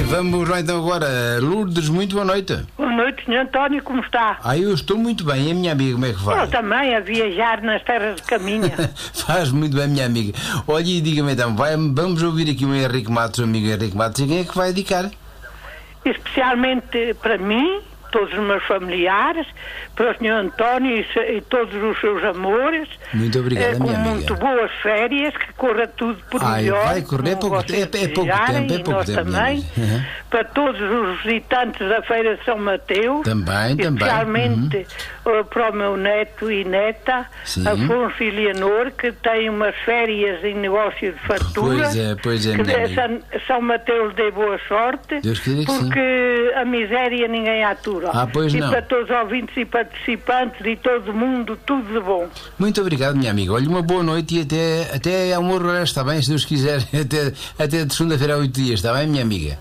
Vamos lá então agora. Lourdes, muito boa noite. Boa noite, Sr. António, como está? Eu estou muito bem. E a minha amiga, como é que vai? Eu também, a viajar nas terras de caminha. Faz muito bem, minha amiga. Olha, e diga-me então, vamos ouvir aqui o Henrique Matos, o amigo Henrique Matos. E quem é que vai dedicar? Especialmente para mim, todos os meus familiares, para o Sr. António e todos os seus amores. Muito obrigado, com minha amiga. muito boas férias, que corra tudo por melhor. Vai correr, é pouco tempo, também. Uhum. Para todos os visitantes da Feira de São Mateus. Também. Especialmente para o meu neto e neta, Sim. Afonso e Leonor, que têm umas férias em negócio de fartura. Pois é, minha amiga. São Mateus dê boa sorte, Deus queira que porque a miséria ninguém atura. Pois e não. para todos os ouvintes e participantes e todo mundo, tudo de bom. Muito obrigado, minha amiga. Olha, uma boa noite e até ao meu regresso, está bem? Se Deus quiser, até de segunda-feira a 8 dias, está bem, minha amiga?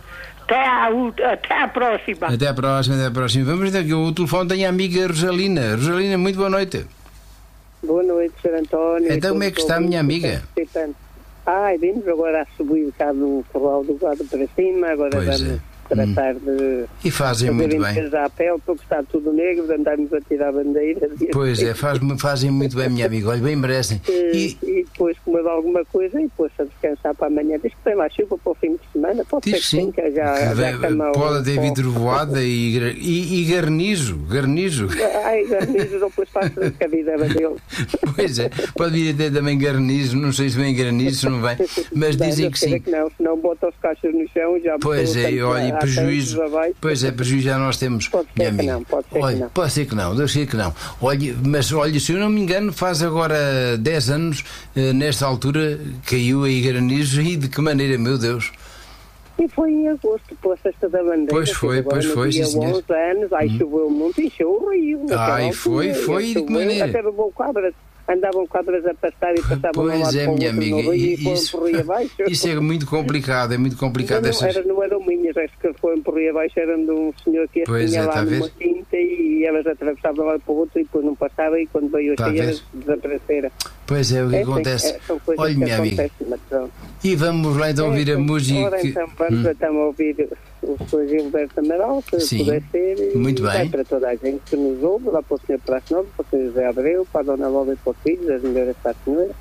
Até à próxima. Até à próxima. Vamos então, que o telefone tem a amiga Rosalina. Rosalina, muito boa noite. Boa noite, Sr. António. Então, como é que está, minha amiga? Vimos agora a subir cá do Corral do Guarda para cima, agora vamos tratar de... E fazem muito bem. À pele, porque está tudo negro, andamos a tirar bandeiras. Pois é, fazem muito bem, minha amiga. Olha, bem merecem. E depois comer alguma coisa e depois a descansar para amanhã. Diz que tem lá chuva para o fim de semana. Pode ser que sim, que já pode ter vidrovoada e garnizo. Garnizo, depois faço a vida dele. Pois é, pode vir até também garnizo. Não sei se vem garnizo, se não vem. Mas dizem que sim. Que não, senão bota os cachos no chão já. Pois é, olha, prejuízo. Pois é, prejuízo já nós temos. Pode ser que não, pode ser que não, Deus queira que não. Olha, se eu não me engano, faz agora 10 anos, nesta altura, caiu aí granizo e de que maneira, meu Deus. E foi em agosto, pela Festa da Bandeira. Pois foi, sim, senhor. 11 anos, choveu muito, encheu o rio. Foi, e de que maneira? Até bebou cabras. Andavam cabras a pastar e passavam lá. Pois é, minha amiga, isso é muito complicado, Não eram minhas, acho que foram por aí abaixo, eram de um senhor que tinha lá numa quinta e elas atravessavam lá para o outro e depois não passavam e quando veio a cheia desapareceram. Pois é, o que acontece. Olha, minha amiga, e vamos lá então ouvir a música. Ora, então vamos então ouvir o Sr. Gilberto Amaral, se puder ser. Muito bem. Para toda a gente que nos ouve, lá para o Sr. Praça Nova, para o Sr. José Abreu, para a Dona Lola e para os filhos, as melhoras para a senhora.